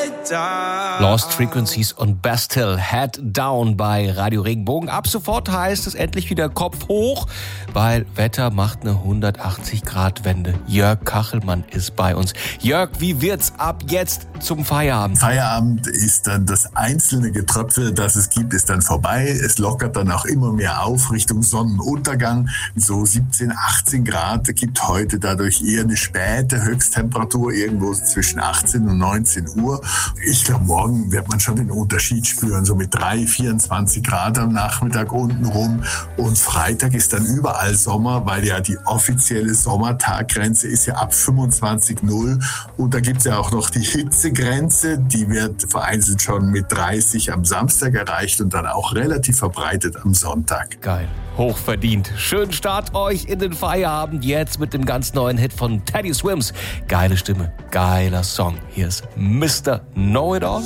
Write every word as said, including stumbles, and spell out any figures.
Lost Frequencies und Bastille, Head Down bei Radio Regenbogen. Ab sofort heißt es endlich wieder Kopf hoch, weil Wetter macht eine hundertachtzig Grad Wende. Jörg Kachelmann ist bei uns. Jörg, wie wird's ab jetzt zum Feierabend? Feierabend ist dann das einzelne Getröpfel, das es gibt, ist dann vorbei. Es lockert dann auch immer mehr auf Richtung Sonnenuntergang. So siebzehn, achtzehn Grad gibt heute dadurch eher eine späte Höchsttemperatur, irgendwo zwischen achtzehn und neunzehn Uhr. Ich glaube, morgen wird man schon den Unterschied spüren, so mit drei, vierundzwanzig Grad am Nachmittag unten rum. Und Freitag ist dann überall Sommer, weil ja die offizielle Sommertaggrenze ist ja ab fünfundzwanzig Komma null. Und da gibt es ja auch noch die Hitzegrenze, die wird vereinzelt schon mit dreißig am Samstag erreicht und dann auch relativ verbreitet am Sonntag. Geil. Hochverdient. Schönen Start euch in den Feierabend jetzt mit dem ganz neuen Hit von Teddy Swims. Geile Stimme, geiler Song. Hier ist Mister Know-It-All.